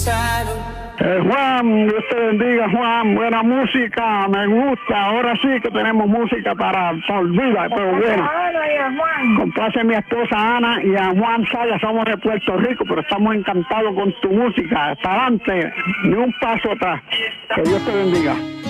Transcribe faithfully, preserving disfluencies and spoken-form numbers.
Eh, Juan, Dios te bendiga, Juan. Buena música, me gusta. Ahora sí que tenemos música para, para olvidar, pero bueno. Complace a mi esposa Ana y a Juan Saya, somos de Puerto Rico, pero estamos encantados con tu música. Hasta adelante, ni un paso atrás. Que Dios te bendiga.